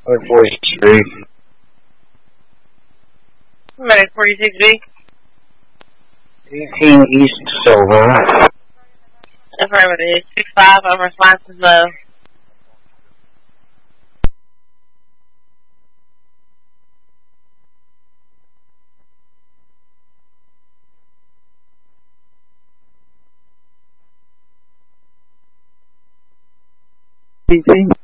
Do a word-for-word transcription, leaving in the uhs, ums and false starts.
forty-six B. Medic forty-six B. eighteen East Silver. Affirmative. six five, I'm responsive low. eighteen